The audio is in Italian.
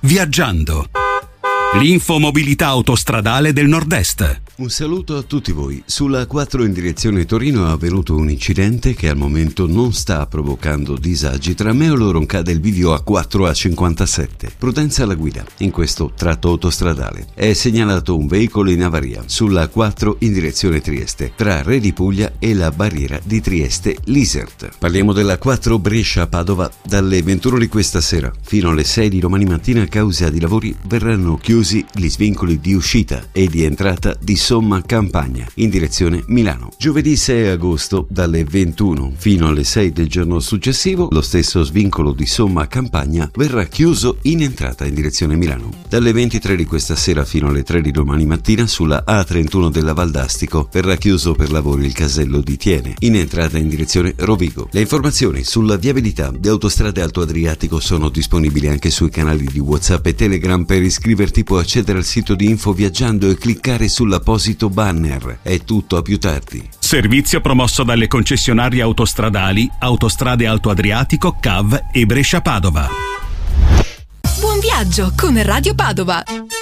Viaggiando. L'infomobilità autostradale del Nord-Est. Un saluto a tutti voi. Sulla 4 in direzione Torino è avvenuto un incidente che al momento non sta provocando disagi. Tra Meolo e Roncade il bivio A4 a 57. Prudenza alla guida in questo tratto autostradale. È segnalato un veicolo in avaria sulla 4 in direzione Trieste, tra Re di Puglia e la barriera di Trieste-Lisert. Parliamo della 4 Brescia-Padova. Dalle 21 di questa sera fino alle 6 di domani mattina, a causa di lavori, verranno chiusi gli svincoli di uscita e di entrata di Somma Campagna in direzione Milano. Giovedì 6 agosto dalle 21 fino alle 6 del giorno successivo lo stesso svincolo di Somma Campagna verrà chiuso in entrata in direzione Milano. Dalle 23 di questa sera fino alle 3 di domani mattina sulla A31 della Valdastico verrà chiuso per lavori il casello di Tiene in entrata in direzione Rovigo. Le informazioni sulla viabilità di Autostrade Alto Adriatico sono disponibili anche sui canali di WhatsApp e Telegram. Per iscriverti puoi accedere al sito di Info Viaggiando e cliccare sull'apposito banner. È tutto, a più tardi. Servizio promosso dalle concessionarie autostradali Autostrade Alto Adriatico, CAV e Brescia Padova. Buon viaggio con Radio Padova.